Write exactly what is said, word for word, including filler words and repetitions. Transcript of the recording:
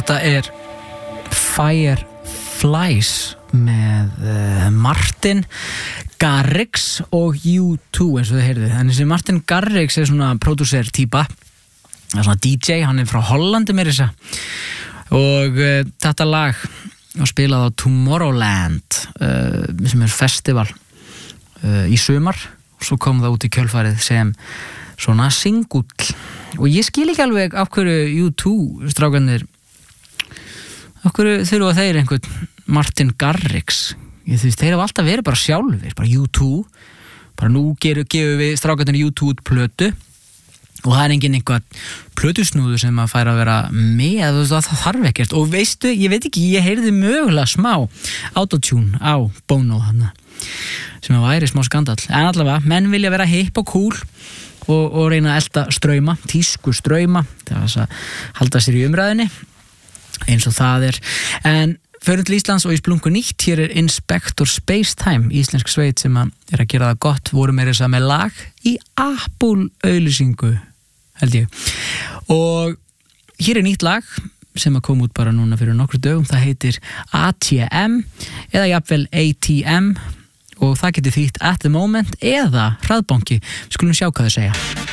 Þetta er Fireflies með uh, Martin Garrix og U two eins og þið heyrðu. En þessi Martin Garrix er svona pródúser típa, svona D J, hann er frá Hollandi meira þess að. Og uh, þetta lag var spilað á Tomorrowland uh, sem er festival uh, í sumar, og svo kom það út í kjölfarið sem svona singull. Og ég skil ekki alveg af hverju U two strákarnir, af hverju þurfa þeir einhvern Martin Garrix. Ég þú veist, þeir hafa alltaf verið bara sjálfir, bara U two, bara nú gerum við strákarnir U two út plötu, og það er enginn einhvað plötusnúður sem að færa að vera með, það þarf ekkert. Og veistu, ég veit ekki, ég heyrði mögulega smá autotune á Bono þarna, sem að væri smá skandall. En allavega, menn vilja vera hipp og cool og, og reyna að elta strauma, tísku strauma, það er að halda sér í umræðinni, eins og það er. En förum til Íslands og í splungu nýtt, hér er Inspector Spacetime, íslensk sveit sem að er að gera það gott, voru meira þess að með lag í Apple-auðlýsingu, held ég. Og hér er nýtt lag sem að koma út bara núna fyrir nokkru dögum, það heitir A T M eða jafnvel A T M, og það getur þýtt at the moment eða hraðbanki. Við skulum sjá hvað þau segja.